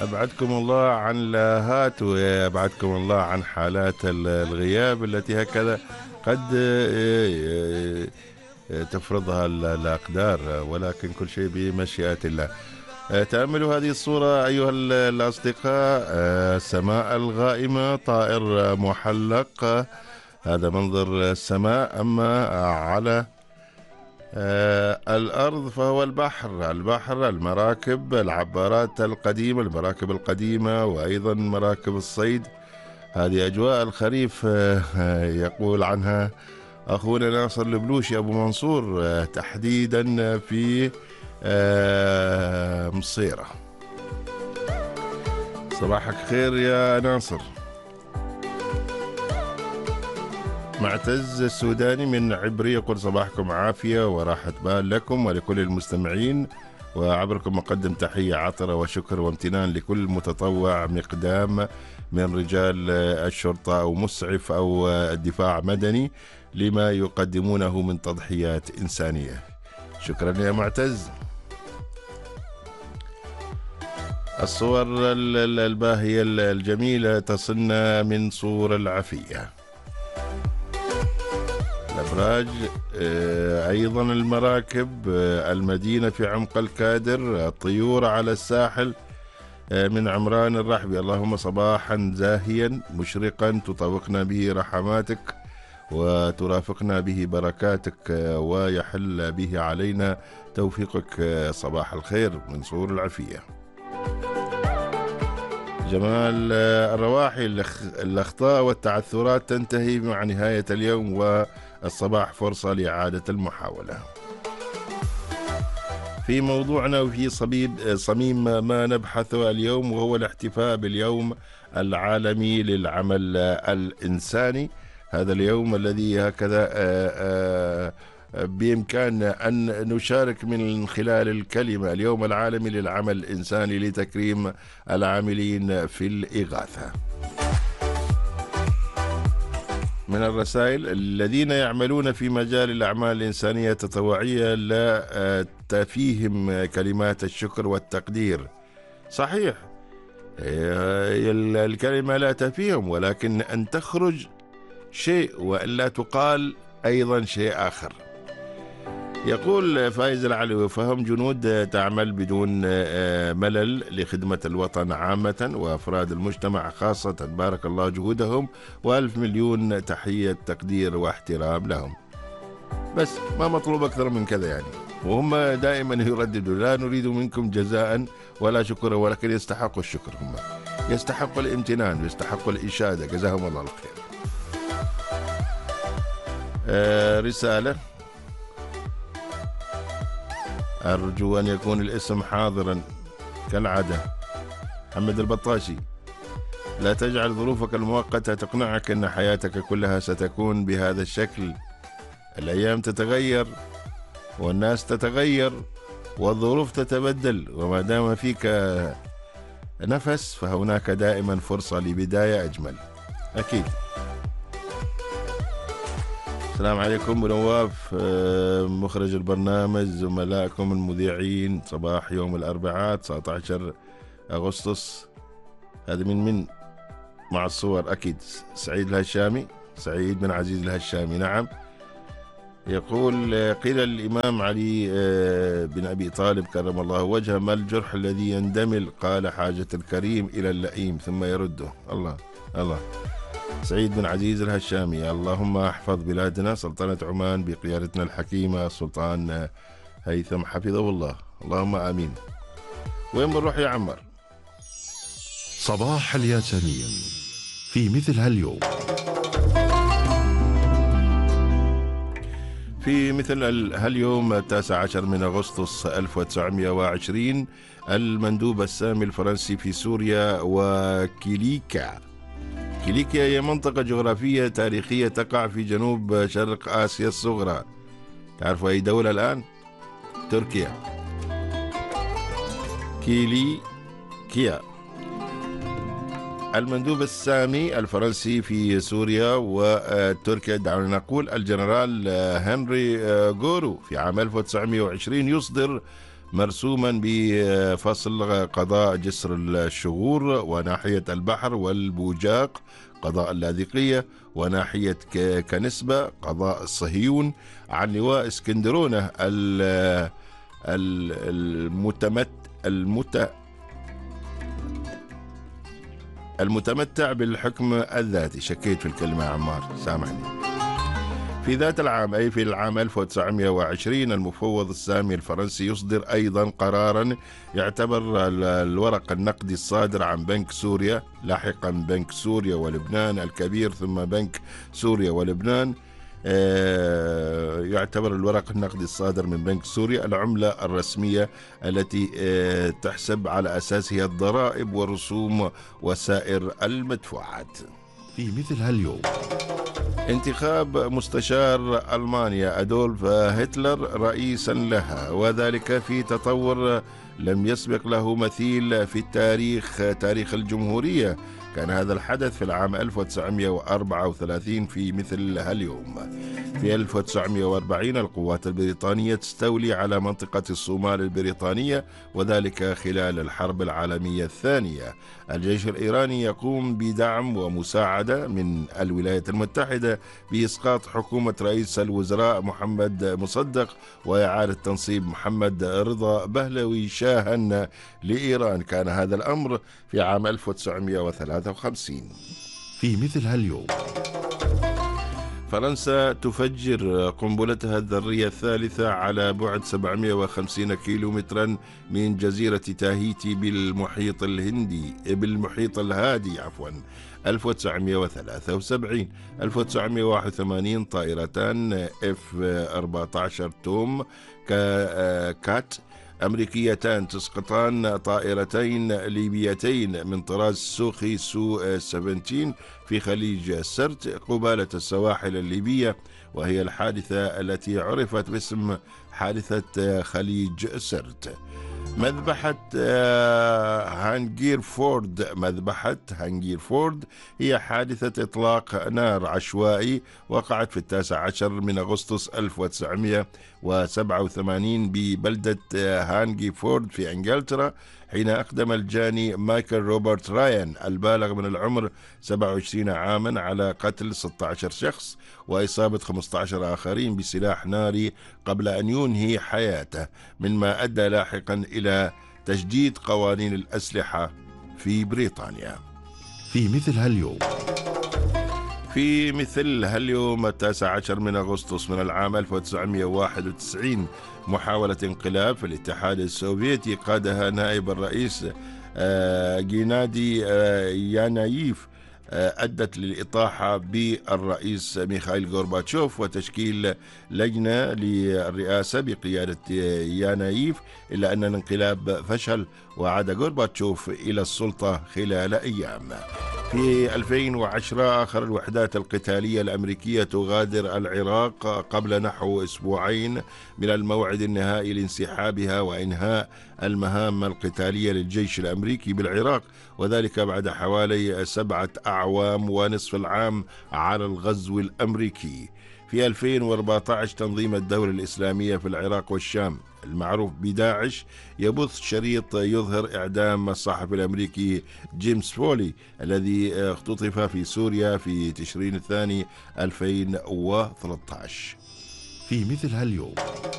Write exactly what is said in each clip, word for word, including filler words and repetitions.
أبعدكم الله عن اللاهات وأبعدكم الله عن حالات الغياب التي هكذا قد تفرضها الأقدار، ولكن كل شيء بمشيئة الله. تأملوا هذه الصورة أيها الأصدقاء، السماء الغائمة، طائر محلق، هذا منظر السماء. أما على الأرض فهو البحر، البحر، المراكب، العبارات القديمة، المراكب القديمة، وأيضا مراكب الصيد. هذه أجواء الخريف يقول عنها أخونا ناصر البلوشي أبو منصور، تحديدا في مصيرة. صباحك خير يا ناصر. معتز السوداني من عبري يقول صباحكم عافية وراحة بال لكم ولكل المستمعين، وعبركم مقدم تحية عطرة وشكر وامتنان لكل متطوع مقدام من رجال الشرطة أو مسعف أو الدفاع مدني لما يقدمونه من تضحيات إنسانية. شكرا يا معتز. الصور الباهية الجميلة تصلنا من صور العفية، الأبراج، أيضا المراكب، المدينة في عمق الكادر، الطيور على الساحل من عمران الرحبي. اللهم صباحا زاهيا مشرقا تطوقنا به رحماتك وترافقنا به بركاتك ويحل به علينا توفيقك. صباح الخير من صور العفية. جمال الرواحي، الأخطاء والتعثرات تنتهي مع نهاية اليوم والصباح فرصة لإعادة المحاولة. في موضوعنا وفي صبيب صميم ما نبحثه اليوم، وهو الاحتفاء باليوم العالمي للعمل الإنساني. هذا اليوم الذي هكذا بإمكاننا أن نشارك من خلال الكلمة، اليوم العالمي للعمل الإنساني لتكريم العاملين في الإغاثة. من الرسائل: الذين يعملون في مجال الأعمال الإنسانية التطوعية لا تفيهم كلمات الشكر والتقدير. صحيح، الكلمة لا تفيهم، ولكن أن تخرج شيء وإلا تقال أيضا شيء آخر. يقول فايز العلوي: فهم جنود تعمل بدون ملل لخدمة الوطن عامة وأفراد المجتمع خاصة، بارك الله جهودهم وألف مليون تحية تقدير واحترام لهم. بس ما مطلوب أكثر من كذا يعني، وهم دائما يرددوا: لا نريد منكم جزاء ولا شكرا، ولكن يستحقوا الشكر، هم يستحقوا الامتنان ويستحقوا الإشادة، جزاهم الله الخير. آه رسالة: أرجو أن يكون الاسم حاضرا كالعادة. محمد البطاشي: لا تجعل ظروفك المؤقتة تقنعك أن حياتك كلها ستكون بهذا الشكل. الأيام تتغير والناس تتغير والظروف تتبدل، وما دام فيك نفس فهناك دائما فرصة لبداية أجمل. أكيد. السلام عليكم أبو نواف، مخرج البرنامج، زملائكم المذيعين، صباح يوم الأربعاء تسعة عشر أغسطس. هذا من من مع الصور أكيد. سعيد الهشامي، سعيد بن عزيز الهشامي، نعم. يقول: قيل الإمام علي بن أبي طالب كرم الله وجهه: ما الجرح الذي يندمل؟ قال: حاجة الكريم إلى اللئيم ثم يرده. الله الله. سعيد بن عزيز الهشامي: اللهم احفظ بلادنا سلطنة عمان بقيادتنا الحكيمة سلطان هيثم حفظه الله، اللهم آمين. وين بنروح يا عمار؟ صباح الياسمين في مثل هاليوم. في مثل هاليوم التاسع عشر من أغسطس ألف وتسعمائة وعشرين، المندوب السامي الفرنسي في سوريا وكيليكا. كيليكيا هي منطقة جغرافية تاريخية تقع في جنوب شرق آسيا الصغرى. تعرفوا أي دولة الآن؟ تركيا. كيليكيا. المندوب السامي الفرنسي في سوريا وتركيا، دعونا نقول الجنرال هنري غورو، في عام ألف وتسعمائة وعشرين يصدر مرسوما بفصل قضاء جسر الشغور، وناحية البحر والبوجاق قضاء اللاذقية، وناحية كنسبة قضاء الصهيون، عن لواء اسكندرونة المتمت المت المتمتع بالحكم الذاتي. شكيت في الكلمة يا عمار، سامحني. في ذات العام، أي في العام ألف وتسعمائة وعشرين، المفوض السامي الفرنسي يصدر أيضا قرارا يعتبر الورق النقدي الصادر عن بنك سوريا، لاحقا بنك سوريا ولبنان الكبير ثم بنك سوريا ولبنان، يعتبر الورق النقدي الصادر من بنك سوريا العملة الرسمية التي تحسب على أساسها الضرائب ورسوم وسائر المدفوعات. في مثل هاليوم، انتخاب مستشار ألمانيا أدولف هتلر رئيسا لها، وذلك في تطور لم يسبق له مثيل في التاريخ، تاريخ الجمهورية. كان هذا الحدث في العام ألف وتسعمائة وأربعة وثلاثين في مثل هاليوم. في ألف وتسعمائة وأربعين القوات البريطانية تستولي على منطقة الصومال البريطانية، وذلك خلال الحرب العالمية الثانية. الجيش الإيراني يقوم بدعم ومساعدة من الولايات المتحدة بإسقاط حكومة رئيس الوزراء محمد مصدق وإعادة تنصيب محمد رضا بهلوي شاها لإيران. كان هذا الأمر في عام ألف وتسعمائة وثلاثة وخمسين. في مثل هاليوم، فرنسا تفجر قنبلتها الذرية الثالثة على بعد سبعمائة وخمسين كيلومترا من جزيرة تاهيتي بالمحيط الهندي بالمحيط الهادي عفوا. ألف وتسعمائة وثلاثة وسبعين ألف وتسعمائة وواحد وثمانين طائرتان إف أربعة عشر توم كات أمريكيتان تسقطان طائرتين ليبيتين من طراز سوخي سو سبعتاشر في خليج سرت قبالة السواحل الليبية، وهي الحادثة التي عرفت باسم حادثة خليج سرت. مذبحة هانجيرفورد مذبحة هانجيرفورد هي حادثة إطلاق نار عشوائي وقعت في التاسع عشر من أغسطس ألف وتسعمائة وسبعة وثمانين ببلدة هانجيرفورد في إنجلترا، حين أقدم الجاني مايكل روبرت رايان البالغ من العمر سبعة وعشرين عاما على قتل ستة عشر شخص وإصابة خمسة عشر آخرين بسلاح ناري قبل أن ينهي حياته، مما أدى لاحقا إلى تجديد قوانين الأسلحة في بريطانيا. في مثل هاليوم، في مثل هاليوم التاسع عشر من أغسطس من العام ألف وتسعمائة وواحد وتسعين، محاولة انقلاب في الاتحاد السوفيتي قادها نائب الرئيس جينادي يانايف أدت للإطاحة بالرئيس ميخائيل غورباتشوف وتشكيل لجنة للرئاسة بقيادة يانايف، إلا أن الانقلاب فشل وعاد غورباتشوف إلى السلطة خلال أيام. في ألفين وعشرة آخر الوحدات القتالية الأمريكية تغادر العراق قبل نحو أسبوعين من الموعد النهائي لانسحابها وإنهاء المهام القتالية للجيش الأمريكي بالعراق، وذلك بعد حوالي سبعة أعوام ونصف العام على الغزو الأمريكي. في ألفين وأربعة عشر تنظيم الدولة الإسلامية في العراق والشام المعروف بداعش يبث شريط يظهر إعدام الصحفي الأمريكي جيمس فولي الذي اختطف في سوريا في تشرين الثاني ألفين وثلاثة عشر. في مثل هاليوم،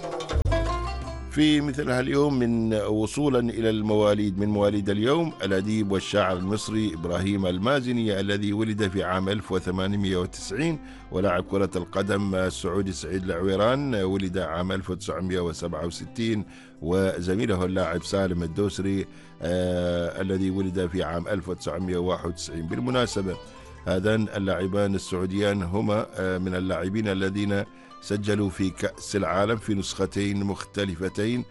في مثل هاليوم من وصولا إلى المواليد من مواليد اليوم، الأديب والشاعر المصري إبراهيم المازني الذي ولد في عام ألف وثمانمائة وتسعين، ولاعب كرة القدم سعودي سعيد العويران ولد عام ألف وتسعمائة وسبعة وستين، وزميله اللاعب سالم الدوسري آه الذي ولد في عام ألف وتسعمائة وواحد وتسعين. بالمناسبة هذان اللاعبان السعوديان هما آه من اللاعبين الذين سجلوا في كأس العالم في نسختين مختلفتين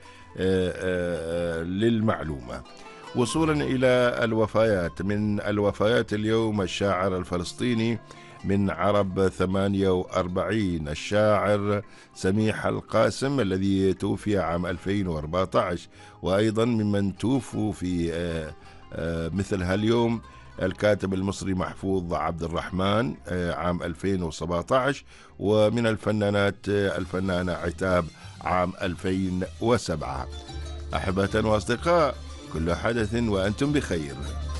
للمعلومة. وصولا إلى الوفيات، من الوفيات اليوم الشاعر الفلسطيني من عرب ثمانية وأربعين الشاعر سميح القاسم الذي توفي عام ألفين وأربعة عشر، وأيضا ممن توفوا في مثل هاليوم الكاتب المصري محفوظ عبد الرحمن عام ألفين وسبعة عشر، ومن الفنانات الفنانة عتاب عام ألفين وسبعة. أحبة وأصدقاء، كل حدث وأنتم بخير.